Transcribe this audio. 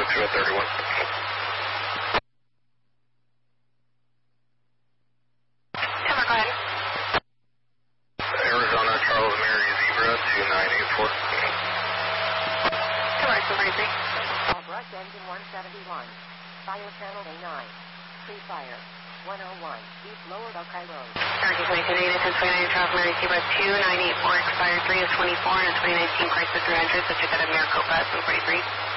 231. Timber, go ahead. Arizona, Charles Mary, Zebra, 2984. Timber, 233. Brush engine 171. Fire channel A9. Free fire. 101. East Lower Buckeye Road. American 22 negative 1029 Charles Mary Zebra 2984, expired 3 of 24 and a 2019 Chrysler 300, subject out of Maricopa, 143.